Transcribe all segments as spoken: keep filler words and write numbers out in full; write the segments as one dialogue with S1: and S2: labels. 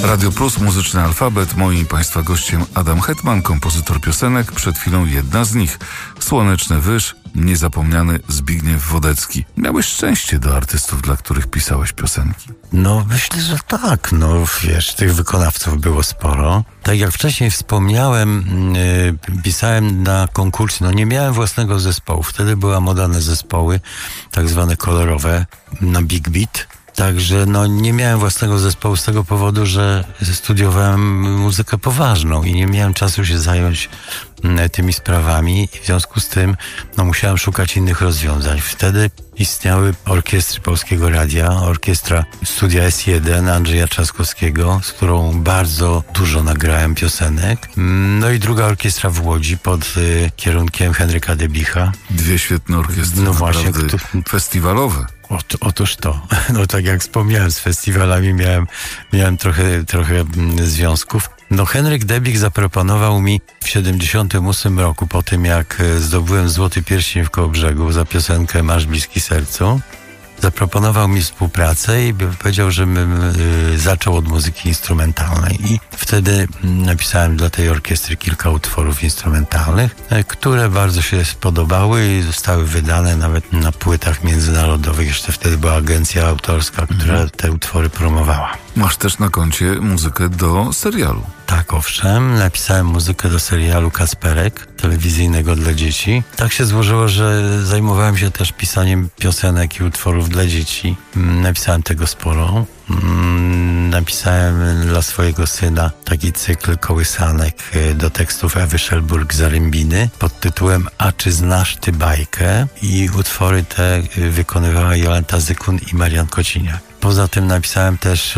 S1: Radio Plus, Muzyczny Alfabet. Moim i Państwa gościem Adam Hetman, kompozytor piosenek. Przed chwilą jedna z nich. Słoneczny Wyż, niezapomniany Zbigniew Wodecki. Miałeś szczęście do artystów, dla których pisałeś piosenki.
S2: No myślę, że tak. No wiesz, tych wykonawców było sporo. Tak jak wcześniej wspomniałem, yy, pisałem na konkursy. No nie miałem własnego zespołu. Wtedy była moda na zespoły, tak zwane kolorowe, na Big Beat. Także no nie miałem własnego zespołu z tego powodu, że studiowałem muzykę poważną i nie miałem czasu się zająć tymi sprawami i w związku z tym no musiałem szukać innych rozwiązań. Wtedy istniały orkiestry Polskiego Radia, orkiestra Studia S jeden Andrzeja Trzaskowskiego, z którą bardzo dużo nagrałem piosenek. No i druga orkiestra w Łodzi pod y, kierunkiem Henryka Debicha.
S1: Dwie świetne orkiestry,
S2: no właśnie, kto...
S1: festiwalowe.
S2: Ot, otóż to. No tak jak wspomniałem, z festiwalami miałem, miałem trochę, trochę związków. No Henryk Debich zaproponował mi w siedemdziesiątym ósmym roku, po tym jak zdobyłem Złoty Pierścień w Kołobrzegu za piosenkę Masz bliski sercu, zaproponował mi współpracę i powiedział, że y, zaczął od muzyki instrumentalnej. I wtedy napisałem dla tej orkiestry kilka utworów instrumentalnych, które bardzo się spodobały i zostały wydane nawet na płytach międzynarodowych. Jeszcze wtedy była agencja autorska, która mhm. te utwory promowała.
S1: Masz też na koncie muzykę do serialu.
S2: Tak, owszem. Napisałem muzykę do serialu Kacperek, telewizyjnego dla dzieci. Tak się złożyło, że zajmowałem się też pisaniem piosenek i utworów dla dzieci. Napisałem tego sporo. Napisałem dla swojego syna taki cykl kołysanek do tekstów Ewy Szelburg-Zarymbiny pod tytułem A czy znasz ty bajkę? I utwory te wykonywała Jolanta Zykun i Marian Kociniak. Poza tym napisałem też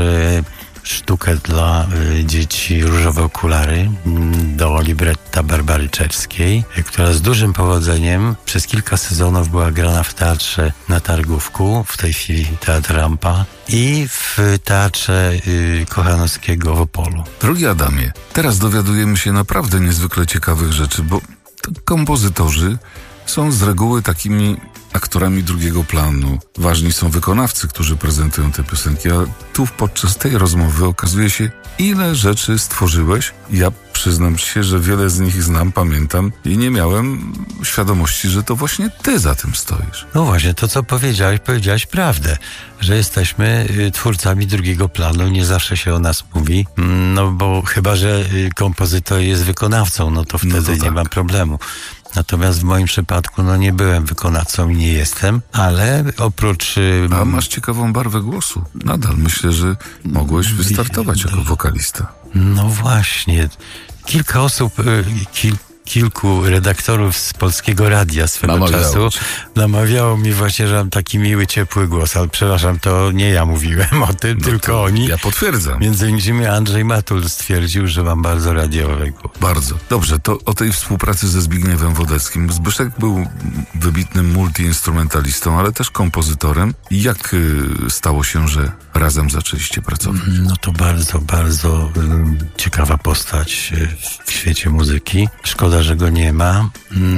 S2: sztukę dla y, dzieci Różowe okulary do libretta Barbary Czerskiej, która z dużym powodzeniem przez kilka sezonów była grana w teatrze na Targówku, w tej chwili Teatr Rampa, i w Teatrze y, Kochanowskiego w Opolu.
S1: Drogi Adamie, teraz dowiadujemy się naprawdę niezwykle ciekawych rzeczy, bo kompozytorzy są z reguły takimi aktorami drugiego planu. Ważni są wykonawcy, którzy prezentują te piosenki, a tu podczas tej rozmowy okazuje się, ile rzeczy stworzyłeś. Ja przyznam się, że wiele z nich znam, pamiętam i nie miałem świadomości, że to właśnie ty za tym stoisz.
S2: No właśnie, to co powiedziałeś, powiedziałeś prawdę, że jesteśmy twórcami drugiego planu, nie zawsze się o nas mówi, no bo chyba, że kompozytor jest wykonawcą, no to wtedy no to nie tak. ma problemu. Natomiast w moim przypadku no nie byłem wykonawcą i nie jestem, ale oprócz...
S1: A masz ciekawą barwę głosu. Nadal myślę, że mogłeś wystartować jako wokalista.
S2: No właśnie. Kilka osób, kil, kilku redaktorów z Polskiego Radia swego
S1: namawiało
S2: czasu
S1: cię.
S2: namawiało mi właśnie, że mam taki miły, ciepły głos, ale przepraszam, to nie ja mówiłem o tym, no tylko oni.
S1: Ja potwierdzam.
S2: Między innymi Andrzej Matul stwierdził, że mam bardzo radiowy głos.
S1: Bardzo. Dobrze, to o tej współpracy ze Zbigniewem Wodeckim. Zbyszek był wybitnym multiinstrumentalistą, ale też kompozytorem. Jak y, stało się, że razem zaczęliście pracować?
S2: No to bardzo, bardzo y, ciekawa postać w świecie muzyki. Szkoda, że go nie ma.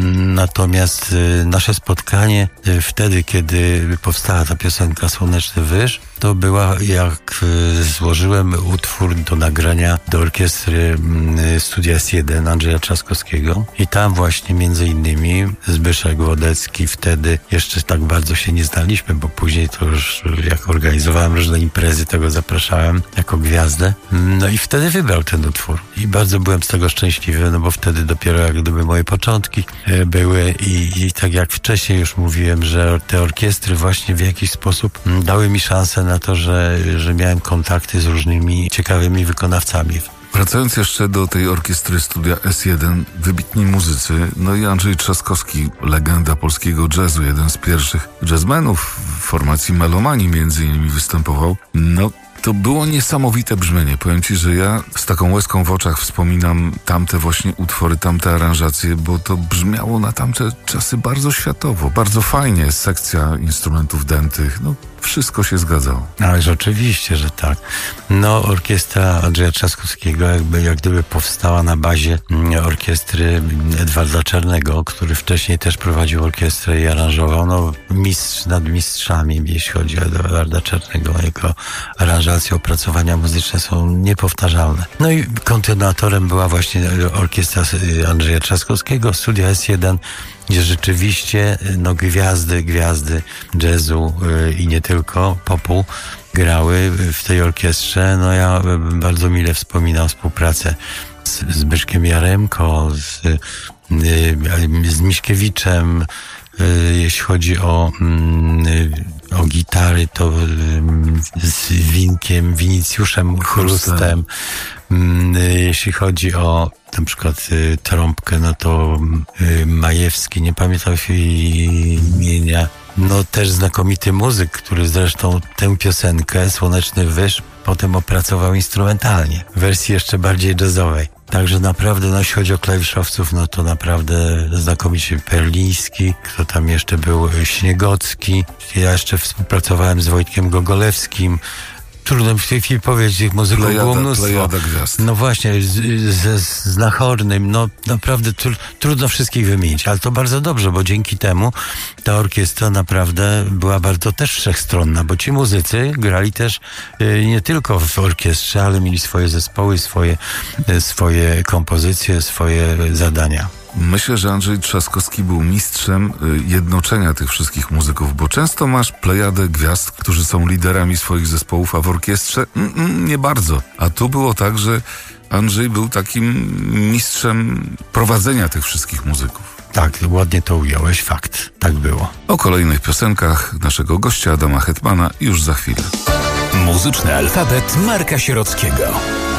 S2: Natomiast y, nasze spotkanie y, wtedy, kiedy powstała ta piosenka Słoneczny Wyż, to była, jak y, złożyłem utwór do nagrania do orkiestry y, Studia S jeden Andrzeja Trzaskowskiego i tam właśnie między innymi Zbyszek Wodecki, wtedy jeszcze tak bardzo się nie znaliśmy, bo później to już jak organizowałem różne imprezy, tego zapraszałem jako gwiazdę. No i wtedy wybrał ten utwór i bardzo byłem z tego szczęśliwy, no bo wtedy dopiero jak gdyby moje początki y, były i, i tak jak wcześniej już mówiłem, że te orkiestry właśnie w jakiś sposób m, dały mi szansę na to, że, że miałem kontakty z różnymi ciekawymi wykonawcami.
S1: Wracając jeszcze do tej orkiestry Studia S jeden, wybitni muzycy, no i Andrzej Trzaskowski, legenda polskiego jazzu, jeden z pierwszych jazzmenów w formacji Melomanii między innymi występował. No to było niesamowite brzmienie. Powiem ci, że ja z taką łezką w oczach wspominam tamte właśnie utwory, tamte aranżacje, bo to brzmiało na tamte czasy bardzo światowo, bardzo fajnie. Sekcja instrumentów dętych, no wszystko się zgadzało.
S2: Ależ oczywiście, że tak. No, orkiestra Andrzeja Trzaskowskiego jakby jak gdyby powstała na bazie orkiestry Edwarda Czarnego, który wcześniej też prowadził orkiestrę i aranżował. No, mistrz nad mistrzami, jeśli chodzi o Edwarda Czarnego. Jego aranżacje, opracowania muzyczne są niepowtarzalne. No i kontynuatorem była właśnie orkiestra Andrzeja Trzaskowskiego, Studia S jeden, gdzie rzeczywiście no, gwiazdy, gwiazdy jazzu yy, i nie tylko, popu grały w tej orkiestrze. No ja bardzo mile wspominam współpracę z Zbyszkiem Jaremko, z, yy, z Miśkiewiczem. Yy, jeśli chodzi o, yy, o gitary, to yy, z Winkiem, Winicjuszem Chrustem. Yy, jeśli chodzi o na przykład y, trąbkę, no to y, Majewski, nie pamiętam się imienia. No też znakomity muzyk, który zresztą tę piosenkę Słoneczny Wyż potem opracował instrumentalnie, w wersji jeszcze bardziej jazzowej. Także naprawdę, no jeśli chodzi o klawiszowców, no to naprawdę znakomicie Perliński, kto tam jeszcze był, Śniegocki. Ja jeszcze współpracowałem z Wojtkiem Gogolewskim. Trudno mi w tej chwili powiedzieć, tych muzyków
S1: Plejada,
S2: było mnóstwo.
S1: plejada gwiazd.
S2: No właśnie, z, z, z Nachornym, no naprawdę tr, trudno wszystkich wymienić, ale to bardzo dobrze, bo dzięki temu ta orkiestra naprawdę była bardzo też wszechstronna, bo ci muzycy grali też y, nie tylko w orkiestrze, ale mieli swoje zespoły, swoje, y, swoje kompozycje, swoje zadania.
S1: Myślę, że Andrzej Trzaskowski był mistrzem jednoczenia tych wszystkich muzyków, bo często masz plejadę gwiazd, którzy są liderami swoich zespołów, a w orkiestrze mm, mm, nie bardzo. A tu było tak, że Andrzej był takim mistrzem prowadzenia tych wszystkich muzyków.
S2: Tak, ładnie to ująłeś, fakt. Tak było.
S1: O kolejnych piosenkach naszego gościa Adama Hetmana już za chwilę.
S3: Muzyczny alfabet Marka Sierockiego.